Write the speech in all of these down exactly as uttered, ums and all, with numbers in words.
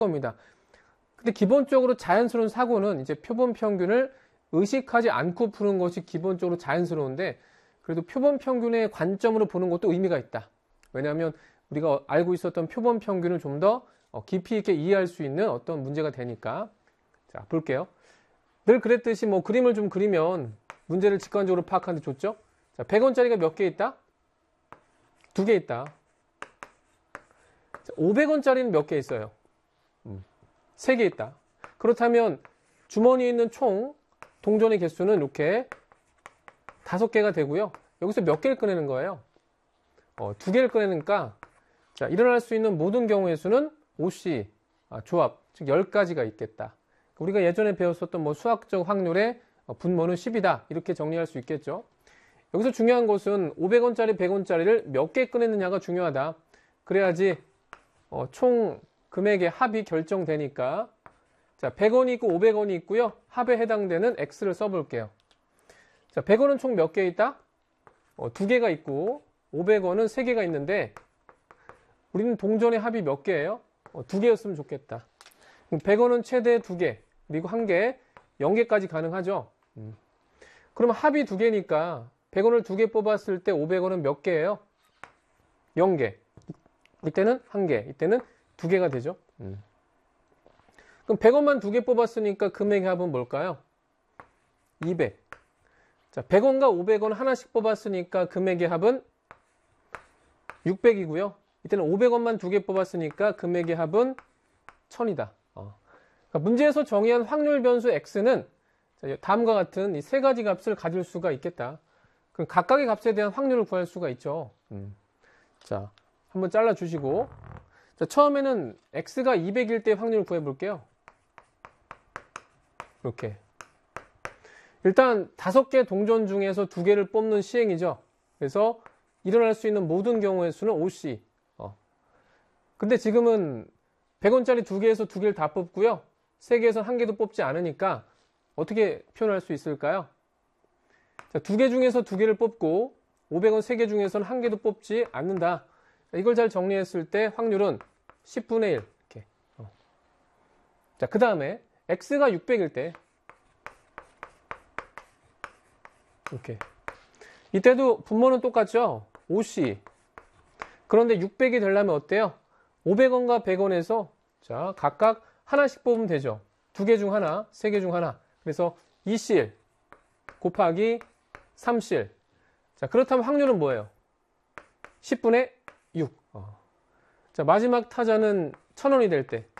겁니다. 근데 기본적으로 자연스러운 사고는 이제 표본 평균을 의식하지 않고 푸는 것이 기본적으로 자연스러운데, 그래도 표본 평균의 관점으로 보는 것도 의미가 있다. 왜냐하면 우리가 알고 있었던 표본 평균을 좀 더 깊이 있게 이해할 수 있는 어떤 문제가 되니까. 자, 볼게요. 늘 그랬듯이 뭐 그림을 좀 그리면 문제를 직관적으로 파악하는 데 좋죠? 자, 백 원짜리가 몇 개 있다? 두 개 있다. 자, 오백 원짜리는 몇 개 있어요? 음, 세 개 있다. 그렇다면 주머니에 있는 총 동전의 개수는 이렇게 다섯 개가 되고요. 여기서 몇 개를 꺼내는 거예요? 어, 두 개를 꺼내니까, 자, 일어날 수 있는 모든 경우의 수는 오씨, 아, 조합, 즉 열 가지가 있겠다. 우리가 예전에 배웠었던 뭐 수학적 확률의 분모는 십이다. 이렇게 정리할 수 있겠죠. 여기서 중요한 것은 오백 원짜리, 백 원짜리를 몇 개 꺼냈느냐가 중요하다. 그래야지 어, 총 금액의 합이 결정되니까. 자, 백 원이 있고 오백 원이 있고요. 합에 해당되는 X를 써볼게요. 자, 백 원은 총 몇 개 있다? 어, 두 개가 있고 오백 원은 세 개가 있는데, 우리는 동전의 합이 몇 개예요? 어, 두 개였으면 좋겠다. 백 원은 최대 두 개, 그리고 한 개, 영 개까지 가능하죠. 음. 그럼 합이 두 개니까 백 원을 두 개 뽑았을 때 오백 원은 몇 개예요? 영 개. 이때는 한 개, 이때는 두 개가 되죠. 음. 그럼 백 원만 두 개 뽑았으니까 금액의 합은 뭘까요? 이백. 자, 백 원과 오백 원 하나씩 뽑았으니까 금액의 합은 육백이고요. 이때는 오백 원만 두 개 뽑았으니까 금액의 합은 천이다. 어. 그러니까 문제에서 정의한 확률 변수 x는 다음과 같은 이 세 가지 값을 가질 수가 있겠다. 그럼 각각의 값에 대한 확률을 구할 수가 있죠. 음. 자, 한번 잘라주시고, 자, 처음에는 x가 이백일 때 확률을 구해볼게요. 이렇게. 일단 다섯 개 동전 중에서 두 개를 뽑는 시행이죠. 그래서 일어날 수 있는 모든 경우의 수는 오씨. 어. 근데 지금은 백 원짜리 두 개에서 두 개를 다 뽑고요. 세 개에서 한 개도 뽑지 않으니까 어떻게 표현할 수 있을까요? 자, 두 개 중에서 두 개를 뽑고 오백 원 세 개 중에서는 한 개도 뽑지 않는다. 이걸 잘 정리했을 때 확률은 십분의 일. 이렇게. 어. 자, 그 다음에 x가 육백일 때 이렇게. 이때도 분모는 똑같죠? 오씨. 그런데 육백이 되려면 어때요? 오백 원과 백 원에서 자, 각각 하나씩 뽑으면 되죠. 두 개 중 하나, 세 개 중 하나. 그래서 이씨 곱하기 삼씨. 자, 그렇다면 확률은 뭐예요? 십분의 육. 어. 자, 마지막 타자는 천 원이 될 때.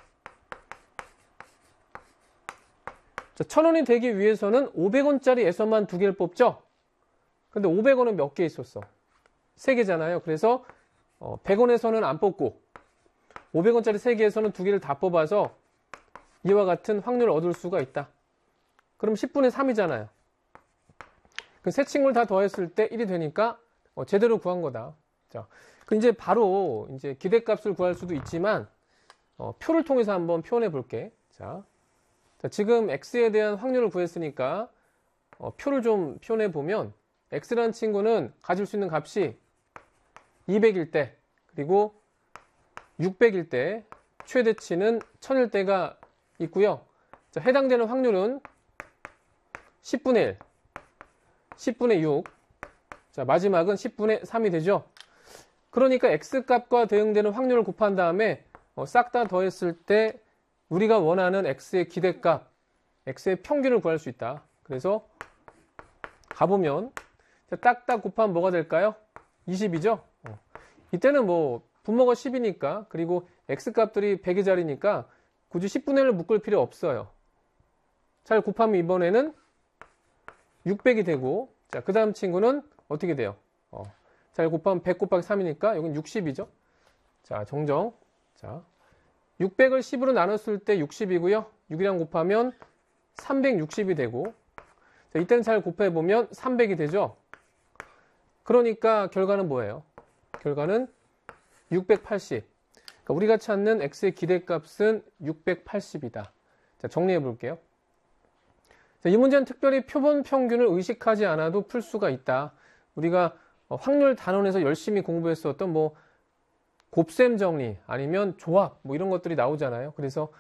자, 천 원이 되기 위해서는 오백 원짜리에서만 두 개를 뽑죠? 근데 오백 원은 몇 개 있었어? 세 개잖아요. 그래서 어, 백 원에서는 안 뽑고 오백 원짜리 세 개에서는 두 개를 다 뽑아서 이와 같은 확률을 얻을 수가 있다. 그럼 십분의 삼이잖아요. 그 세 친구를 다 더했을 때 일이 되니까 어, 제대로 구한 거다. 자, 그 이제 바로 이제 기대값을 구할 수도 있지만 어, 표를 통해서 한번 표현해 볼게. 자, 자, 지금 x에 대한 확률을 구했으니까 어, 표를 좀 표현해 보면 x라는 친구는 가질 수 있는 값이 이백일 때, 그리고 육백일 때, 최대치는 천일 때가 있고요. 자, 해당되는 확률은 십분의 일, 십분의 육, 자, 마지막은 십분의 삼이 되죠. 그러니까 x값과 대응되는 확률을 곱한 다음에 어, 싹 다 더했을 때 우리가 원하는 x의 기대값, x의 평균을 구할 수 있다. 그래서 가보면 딱딱 곱하면 뭐가 될까요? 이십이죠? 어. 이때는 뭐 분모가 십이니까, 그리고 x값들이 백의 자리니까 굳이 십분의 일을 묶을 필요 없어요. 잘 곱하면 이번에는 육백이 되고, 자, 그 다음 친구는 어떻게 돼요? 어. 잘 곱하면 백 곱하기 삼이니까 여긴 육십이죠? 자, 정정. 자, 육백을 십으로 나눴을 때 육십이고요. 육이랑 곱하면 삼백육십이 되고, 자, 이때는 잘 곱해보면 삼백이 되죠? 그러니까 결과는 뭐예요? 결과는 육백팔십. 그러니까 우리가 찾는 x의 기대값은 육백팔십이다. 자, 정리해 볼게요. 자, 이 문제는 특별히 표본 평균을 의식하지 않아도 풀 수가 있다. 우리가 확률 단원에서 열심히 공부했었던 뭐 곱셈 정리 아니면 조합 뭐 이런 것들이 나오잖아요. 그래서